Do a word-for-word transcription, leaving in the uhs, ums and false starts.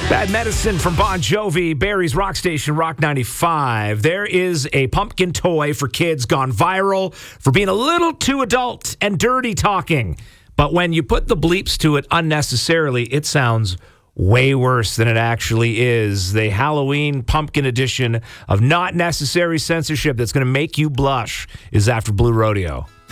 Bad Medicine from Bon Jovi, Barry's Rock Station, Rock ninety-five. There is a pumpkin toy for kids gone viral for being a little too adult and dirty talking. But when you put the bleeps to it unnecessarily, it sounds way worse than it actually is. The Halloween pumpkin edition of Not Necessary Censorship that's going to make you blush is after Blue Rodeo.